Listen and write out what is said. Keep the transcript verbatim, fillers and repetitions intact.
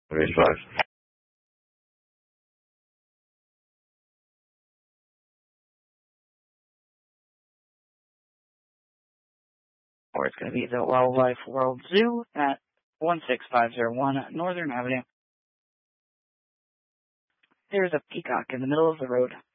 Race five. Or it's going to be the Wildlife World Zoo at one six five zero one Northern Avenue. There's a peacock in the middle of the road.